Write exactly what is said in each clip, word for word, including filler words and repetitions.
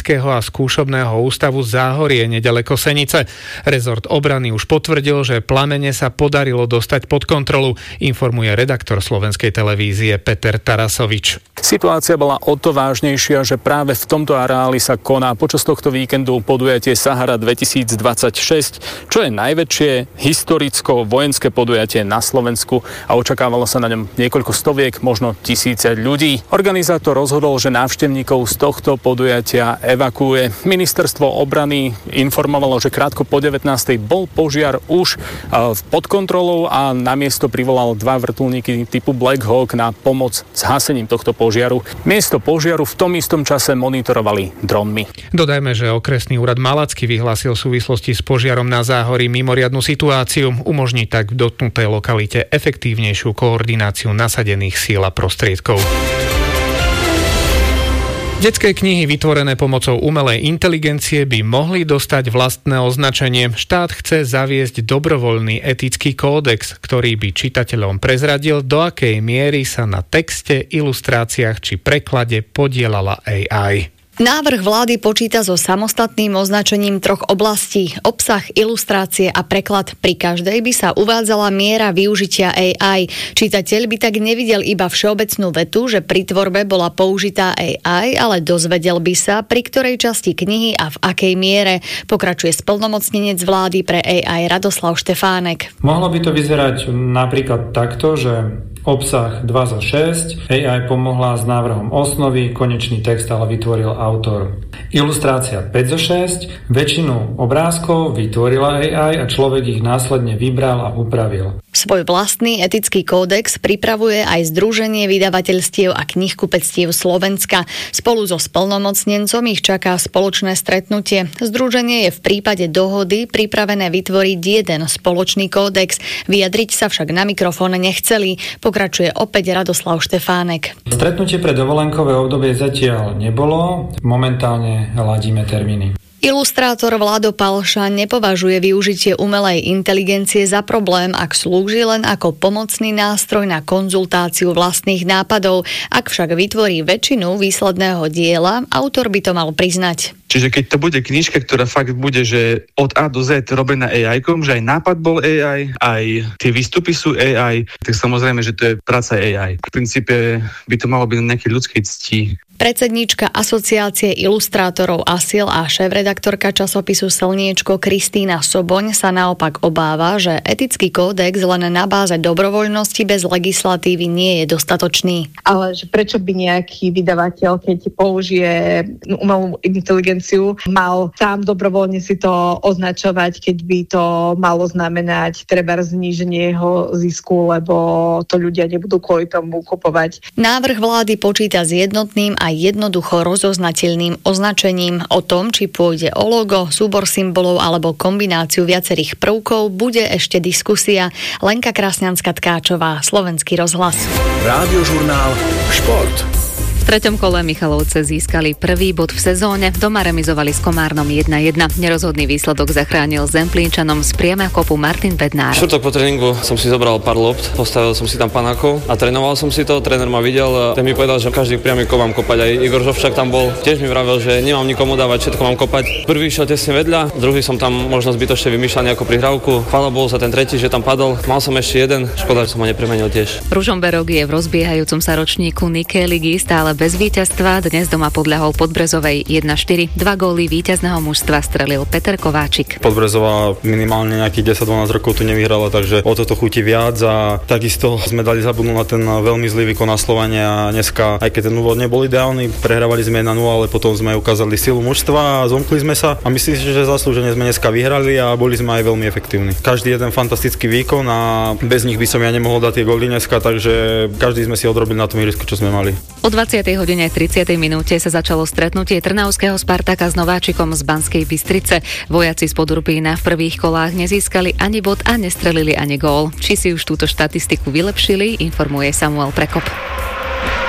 Technického a skúšobného ústavu Záhorie nedaleko Senice. Rezort obrany už potvrdil, že plamene sa podarilo dostať pod kontrolu, informuje redaktor slovenskej televízie Peter Tarasovič. Situácia bola o to vážnejšia, že práve v tomto areáli sa koná počas tohto víkendu podujatie Sahara dvetisícdvadsaťšesť, čo je najväčšie historicko-vojenské podujatie na Slovensku a očakávalo sa na ňom niekoľko stoviek, možno tisíce ľudí. Organizátor rozhodol, že návštevníkov z tohto podujatia evakuuje. Ministerstvo obrany informovalo, že krátko po devätnástej bol požiar už pod kontrolou a na miesto privolal dva vrtuľníky typu Black Hawk na pomoc s hasením tohto požiaru. Miesto požiaru v tom istom čase monitorovali dronmi. Dodajme, že okresný úrad Malacky vyhlásil v súvislosti s požiarom na Záhorí mimoriadnu situáciu. Umožní tak v dotknutej lokalite efektívnejšiu koordináciu nasadených síl a prostriedkov. Detské knihy vytvorené pomocou umelej inteligencie by mohli dostať vlastné označenie. Štát chce zaviesť dobrovoľný etický kódex, ktorý by čitateľom prezradil, do akej miery sa na texte, ilustráciách či preklade podielala á í. Návrh vlády počíta so samostatným označením troch oblastí. Obsah, ilustrácie a preklad. Pri každej by sa uvádzala miera využitia á í. Čitateľ by tak nevidel iba všeobecnú vetu, že pri tvorbe bola použitá á í, ale dozvedel by sa, pri ktorej časti knihy a v akej miere. Pokračuje splnomocnenec vlády pre á í Radoslav Štefánek. Mohlo by to vyzerať napríklad takto, že obsah dva zo šesť, á í pomohla s návrhom osnovy, konečný text ale vytvoril autor. Ilustrácia päť zo šesť, väčšinu obrázkov vytvorila á í a človek ich následne vybral a upravil. Svoj vlastný etický kódex pripravuje aj Združenie vydavateľstiev a knihkupectiev Slovenska. Spolu so splnomocnencom ich čaká spoločné stretnutie. Združenie je v prípade dohody pripravené vytvoriť jeden spoločný kódex. Vyjadriť sa však na mikrofón nechceli. Pokračuje opäť Radoslav Štefánek. Stretnutie pre dovolenkové obdobie zatiaľ nebolo. Momentálne ladíme termíny. Ilustrátor Vlado Palša nepovažuje využitie umelej inteligencie za problém, ak slúži len ako pomocný nástroj na konzultáciu vlastných nápadov. Ak však vytvorí väčšinu výsledného diela, autor by to mal priznať. Čiže keď to bude knižka, ktorá fakt bude, že od A do Z robená á í-kom, že aj nápad bol á í, aj tie výstupy sú á í, tak samozrejme, že to je práca á í. V princípe by to malo byť na nejakej ľudskej cti. Predsedníčka Asociácie ilustrátorov ASIL a šéfredaktorka časopisu Slniečko Kristína Soboň sa naopak obáva, že etický kódex len na báze dobrovoľnosti bez legislatívy nie je dostatočný. Ale že prečo by nejaký vydavateľ, keď použije umelú inteligenciu, mal sám dobrovoľne si to označovať, keď by to malo znamenať treba zníženie jeho zisku, lebo to ľudia nebudú kvôli tomu kupovať. Návrh vlády počíta s jednotným a jednoducho rozoznateľným označením. O tom, či pôjde o logo, súbor symbolov alebo kombináciu viacerých prvkov, bude ešte diskusia. Lenka Krásňanská-Tkáčová, Slovenský rozhlas. Rádiožurnál Šport. V treťom kole Michalovce získali prvý bod v sezóne, doma remizovali s Komárnom jedna jedna. Nerozhodný výsledok zachránil Zemplínčanom z priamého kopu Martin Bednár. Štvrtok po tréningu som si zobral pár lopt, postavil som si tam panákov a trénoval som si to, tréner ma videl a ten mi povedal, že každý priamy kop mám kopať. Aj Igor Žovčak tam bol, tiež mi vravel, že nemám nikomu dávať, všetko mám kopať. Prvý šiel tesne vedľa, druhý som tam možno zbytočne vymýšľal nejakú prihrávku. Chvála Bohu za ten tretí, že tam padol. Mal som ešte jeden, škoda, že som ho nepremenil tiež. Ružomberok je v rozbiehajúcom sa ročníku Nike ligy stále bez víťazstva, dnes doma podľahol Podbrezovej jedna štyri. Dva góly víťazného mužstva strelil Peter Kováčik. Podbrezová minimálne nejakých desať dvanásť rokov tu nevyhrala, takže o toto chutí viac a takisto sme dali zabudnúť na ten veľmi zlý výkon na Slovane a dneska, aj keď ten úvod nebol ideálny, prehrávali sme jedna nula, ale potom sme ukázali silu mužstva a zomkli sme sa a myslím si, že zaslúžene sme dneska vyhrali a boli sme aj veľmi efektívni. Každý jeden fantastický výkon a bez nich by som ja nemohol dať tie góly dneska, takže každý sme si odrobili na tom ihrisku, čo sme mali. O dvadsiatej hodine tridsiatej minúte sa začalo stretnutie trnavského Spartaka s Nováčikom z Banskej Bystrice. Vojaci z Podurpína v prvých kolách nezískali ani bod a nestrelili ani gól. Či si už túto štatistiku vylepšili, informuje Samuel Prekop.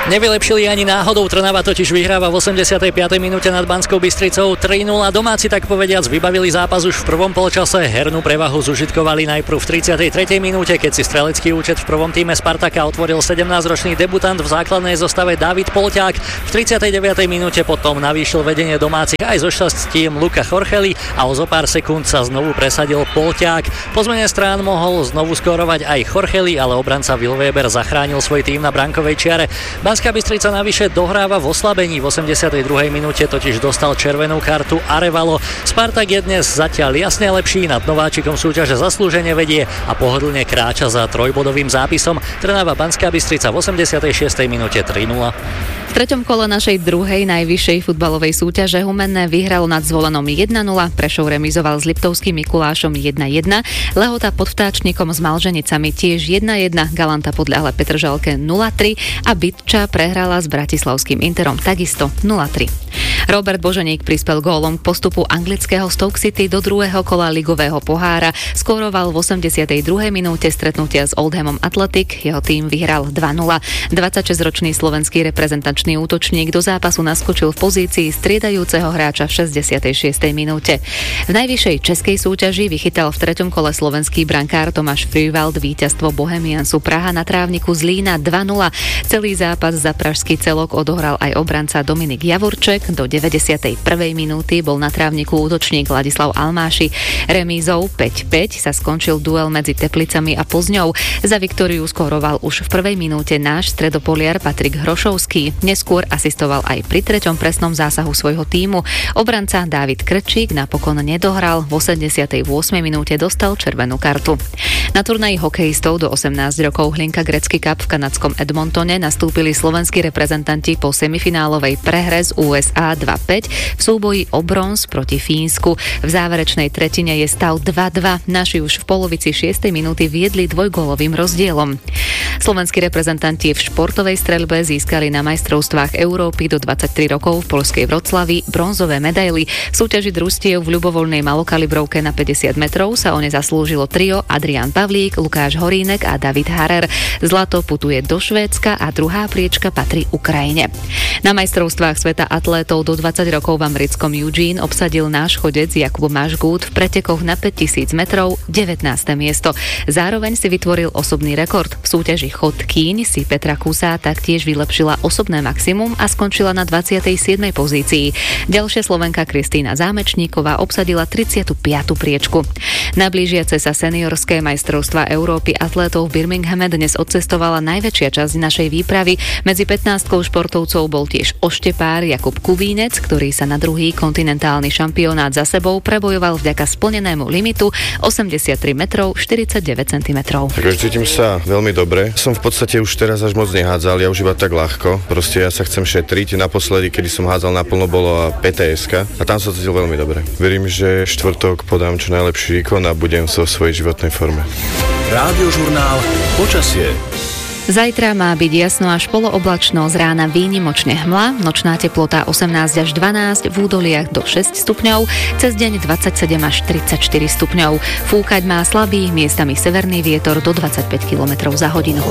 Nevylepšili ani náhodou, Trnava totiž vyhráva v osemdesiatej piatej minúte nad Banskou Bystricou tri nula. Domáci tak povediac vybavili zápas už v prvom polčase. Hernú prevahu zužitkovali najprv v tridsiatej tretej minúte, keď si strelecký účet v prvom týme Spartaka otvoril sedemnásťročný debutant v základnej zostave David Polťák. V tridsiatej deviatej minúte potom navýšil vedenie domácich aj so šťastím Luka Chorchely a o zo pár sekúnd sa znovu presadil Polťák. Po zmene strán mohol znovu skórovať aj Chorchely, ale obranca Will Weber zachránil svoj tým na brankovej čiare. Banská Bystrica navyše dohráva v oslabení. V osemdesiatej druhej minúte totiž dostal červenú kartu Arevalo. Spartak je dnes zatiaľ jasne lepší, nad nováčikom súťaže zaslúžene vedie a pohodlne kráča za trojbodovým zápisom. Trnava Banská Bystrica v osemdesiatej šiestej minúte tri nula. V treťom kole našej druhej najvyššej futbalovej súťaže Humenné vyhralo nad Zvolanom jeden nula, Prešov remizoval s Liptovským Mikulášom jeden jedna, Lehota pod Vtáčnikom s Malženicami tiež jeden jedna, Galanta podľahla Petržalke nula tri a Bytča prehrala s bratislavským Interom takisto nula tri. Robert Boženík prispel gólom k postupu anglického Stoke City do druhého kola ligového pohára, skóroval v osemdesiatej druhej minúte stretnutia s Oldhamom Athletic, jeho tým vyhral dva nula. dvadsaťšesťročný slovenský reprezentant útočník do zápasu naskočil v pozícii striedajúceho hráča v šesťdesiatej šiestej minúte. V najvyššej českej súťaži vychytal v treťom kole slovenský brankár Tomáš Frývald víťazstvo Bohemiansu Praha na trávniku Zlína dva nula. Celý zápas za pražský celok odohral aj obranca Dominik Javorček. Do deväťdesiatej prvej minúty bol na trávniku útočník Ladislav Almáši. Remízou päť päť sa skončil duel medzi Teplicami a Plzňou. Za Viktóriu skóroval už v prvej minúte náš stredopoliar Patrik Hrošovský. Neskôr asistoval aj pri treťom presnom zásahu svojho tímu. Obranca Dávid Krčík napokon nedohral. V osemdesiatej ôsmej minúte dostal červenú kartu. Na turnaji hokejistov do osemnásť rokov Hlinka Gretzky Cup v kanadskom Edmontone nastúpili slovenskí reprezentanti po semifinálovej prehre z ú es á dva päť v súboji o bronz proti Fínsku. V záverečnej tretine je stav dva dva. Naši už v polovici šiestej minúty viedli dvojgólovým rozdielom. Slovenskí reprezentanti v športovej streľbe získali na majstrovstvách Európy do dvadsaťtri rokov v poľskej Vroclavi bronzové medaily. V súťaži družstiev v ľubovoľnej malokalibrovke na päťdesiat metrov sa o ne zaslúžilo trio Adrián Pavlík, Lukáš Horínek a David Harer. Zlato putuje do Švédska a druhá priečka patrí Ukrajine. Na majstrovstvách sveta atlétov do dvadsať rokov v americkom Eugene obsadil náš chodec Jakub Mažgút v pretekoch na päťtisíc metrov devätnáste miesto. Zároveň si vytvoril osobný rekord. V súťaži Chod kýň si Petra Kusá taktiež vylepšila osobné maximum a skončila na dvadsiatej siedmej pozícii. Ďalšia Slovenka Kristína Zámečníková obsadila tridsiatu piatu priečku. Na blížiace sa seniorské majstrovstvá Európy atlétov v Birminghame dnes odcestovala najväčšia časť našej výpravy. Medzi pätnástkou športovcov bol tiež oštepár Jakub Kubínec, ktorý sa na druhý kontinentálny šampionát za sebou prebojoval vďaka splnenému limitu osemdesiattri metrov štyridsaťdeväť centimetrov. Takže cítim sa veľmi dobre. Som v podstate už teraz až moc nehádzal, ja už iba tak ľahko. Proste ja sa chcem šetriť. Naposledy, kedy som hádzal naplno, bolo pé té eska a tam sa cítil veľmi dobre. Verím, že štvrtok podám čo najlepší výkon a budem so svojej životnej forme. Rádiožurnál Počasie. Zajtra má byť jasno až polooblačno, z rána výnimočne hmla, nočná teplota osemnásť až dvanásť, v údoliach do šesť stupňov, cez deň dvadsaťsedem až tridsaťštyri stupňov. Fúkať má slabý, miestami severný vietor do dvadsaťpäť kilometrov za hodinu.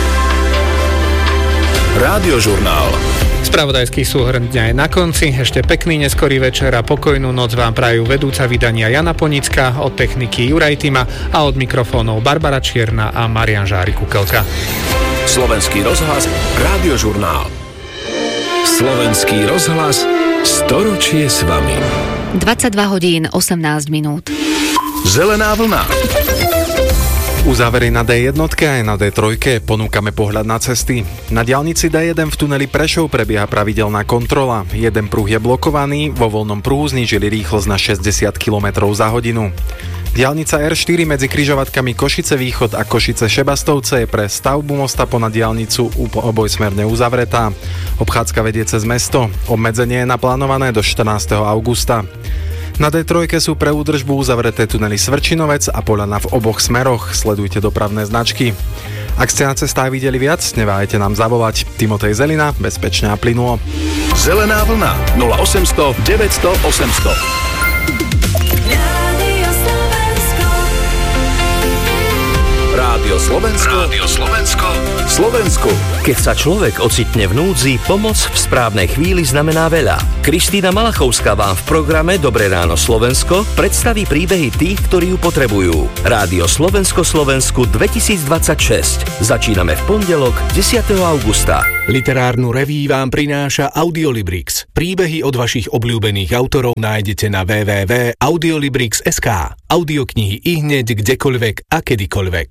Rádiožurnál. Spravodajský súhrn dňa je na konci, ešte pekný neskorý večer a pokojnú noc vám prajú vedúca vydania Jana Ponická, od techniky Juraj Tima a od mikrofónov Barbara Čierna a Marian Žári-Kukelka. Slovenský rozhlas, Rádiožurnál. Slovenský rozhlas, storočie s vami. dvadsaťdva hodín osemnásť minút. Zelená vlna. Uzávery na dé jeden aj na dé tri ponúkame pohľad na cesty. Na diaľnici dé jeden v tuneli Prešov prebieha pravidelná kontrola. Jeden pruh je blokovaný, vo voľnom pruhu znížili rýchlosť na šesťdesiat kilometrov za hodinu. Diaľnica er štyri medzi križovatkami Košice Východ a Košice Šebastovce je pre stavbu mosta ponad diaľnicu obojsmerne uzavretá. Obchádzka vedie cez mesto. Obmedzenie je naplánované do štrnásteho augusta. Na dé tri sú pre údržbu uzavreté tunely Svrčinovec a Poľana v oboch smeroch. Sledujte dopravné značky. Ak ste na cestách videli viac, neváhajte nám zavolať. Timotej Zelina, bezpečne a plynulo. Zelená vlna nula osemsto deväťsto osemsto. Rádio Rádio Slovensko. Rádio Slovensko. Slovensku. Keď sa človek ocitne v núdzi, pomoc v správnej chvíli znamená veľa. Kristína Malachovská vám v programe Dobré ráno Slovensko predstaví príbehy tých, ktorí ju potrebujú. Rádio Slovensko Slovensku dvetisícdvadsaťšesť. Začíname v pondelok desiateho augusta. Literárnu reví vám prináša Audiolibrix. Príbehy od vašich obľúbených autorov nájdete na w w w bodka audiolibrix bodka es ká. Audioknihy ihneď, kdekoľvek a kedykoľvek.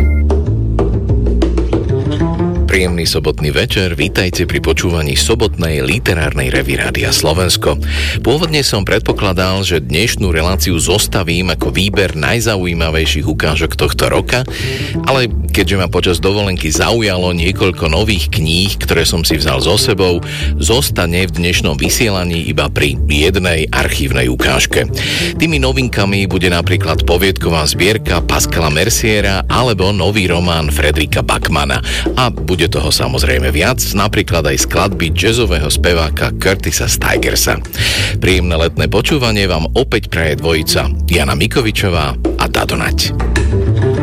Príjemný sobotný večer, vítajte pri počúvaní sobotnej literárnej revy Rádia Slovensko. Pôvodne som predpokladal, že dnešnú reláciu zostavím ako výber najzaujímavejších ukážok tohto roka, ale keďže ma počas dovolenky zaujalo niekoľko nových kníh, ktoré som si vzal so sebou, zostane v dnešnom vysielaní iba pri jednej archívnej ukážke. Tými novinkami bude napríklad poviedková zbierka Pascala Merciera alebo nový román Fredrika Backmana. A bude toho samozrejme viac, napríklad aj skladby jazzového speváka Curtisa Stigersa. Príjemné letné počúvanie vám opäť praje dvojica Jana Mikovičová a Dado Nať.